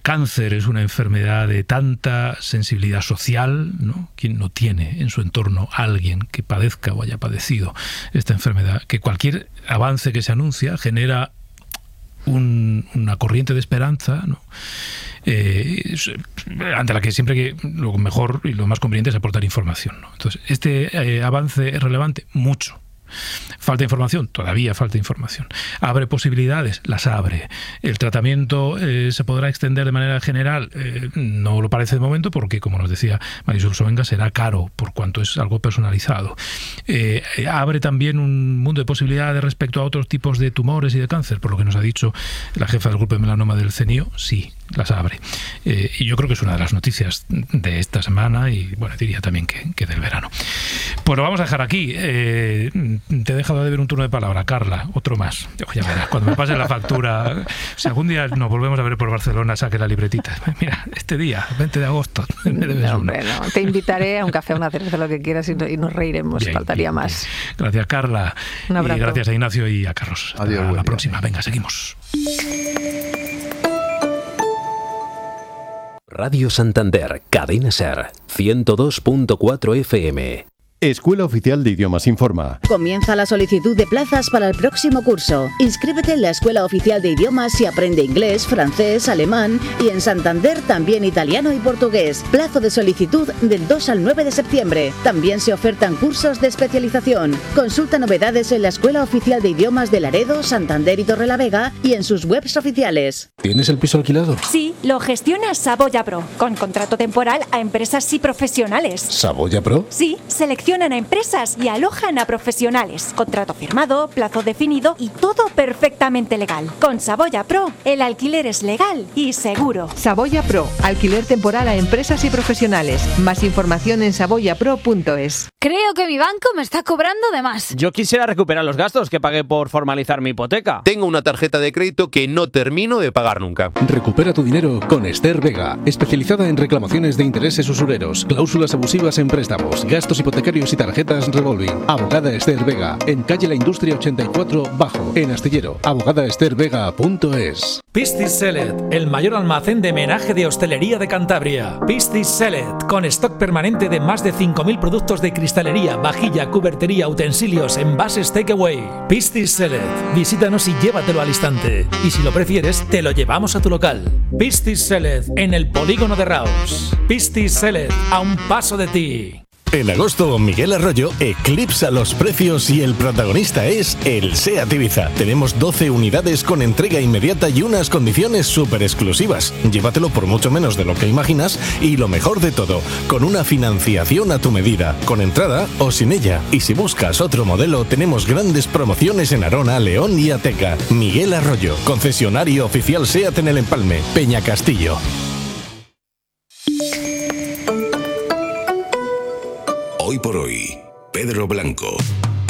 cáncer es una enfermedad de tanta sensibilidad social, ¿no? ¿Quién no tiene en su entorno a alguien que padezca o haya padecido esta enfermedad? Que cualquier avance que se anuncia genera una corriente de esperanza, ¿no? Ante la que siempre que lo mejor y lo más conveniente es aportar información, ¿no? Entonces, este avance es relevante, mucho. Falta información, todavía falta información. ¿Abre posibilidades? Las abre. ¿El tratamiento se podrá extender de manera general? No lo parece de momento porque, como nos decía Marisol Soenga, será caro por cuanto es algo personalizado. ¿Abre también un mundo de posibilidades respecto a otros tipos de tumores y de cáncer? Por lo que nos ha dicho la jefa del grupo de melanoma del CENIO, sí, las abre. Y yo creo que es una de las noticias de esta semana y, bueno, diría también que del verano. Pues lo vamos a dejar aquí. Te he dejado de ver un turno de palabra, Carla, otro más. Ya verás, cuando me pase la factura, si algún día nos volvemos a ver por Barcelona, saque la libretita. Mira, este día, 20 de agosto, me debes uno. No, te invitaré a un café, a una cerveza, lo que quieras, y nos reiremos, bien, faltaría más. Bien. Gracias, Carla. Un abrazo. Y gracias a Ignacio y a Carlos. Adiós. Hasta la próxima. Venga, seguimos. Radio Santander, Cadena SER, 102.4 FM. Escuela Oficial de Idiomas informa. Comienza la solicitud de plazas para el próximo curso. Inscríbete en la Escuela Oficial de Idiomas y aprende inglés, francés, alemán y en Santander también italiano y portugués. Plazo de solicitud del 2 al 9 de septiembre. También se ofertan cursos de especialización. Consulta novedades en la Escuela Oficial de Idiomas de Laredo, Santander y Torrelavega y en sus webs oficiales. ¿Tienes el piso alquilado? Sí, lo gestiona Saboya Pro, con contrato temporal a empresas y profesionales. ¿Saboya Pro? Sí, seleccionan a empresas y alojan a profesionales. Contrato firmado, plazo definido y todo perfectamente legal. Con Saboya Pro, el alquiler es legal y seguro. Saboya Pro, alquiler temporal a empresas y profesionales. Más información en saboyapro.es. Creo que mi banco me está cobrando de más. Yo quisiera recuperar los gastos que pagué por formalizar mi hipoteca. Tengo una tarjeta de crédito que no termino de pagar nunca. Recupera tu dinero con Esther Vega, especializada en reclamaciones de intereses usureros, cláusulas abusivas en préstamos, gastos hipotecarios y tarjetas revolving. Abogada Esther Vega, en calle La Industria 84 Bajo, en Astillero. abogadaestervega.es. Pistis Select, el mayor almacén de menaje de hostelería de Cantabria. Pistis Select, con stock permanente de más de 5.000 productos de cristalería, vajilla, cubertería, utensilios, envases takeaway. Pistis Select, visítanos y llévatelo al instante. Y si lo prefieres, te lo llevamos a tu local. Pistis Select, en el polígono de Raus. Pistis Select, a un paso de ti. En agosto, Miguel Arroyo eclipsa los precios y el protagonista es el SEAT Ibiza. Tenemos 12 unidades con entrega inmediata y unas condiciones súper exclusivas. Llévatelo por mucho menos de lo que imaginas y lo mejor de todo, con una financiación a tu medida, con entrada o sin ella. Y si buscas otro modelo, tenemos grandes promociones en Arona, León y Ateca. Miguel Arroyo, concesionario oficial SEAT en El Empalme, Peña Castillo. Hoy por hoy, Pedro Blanco.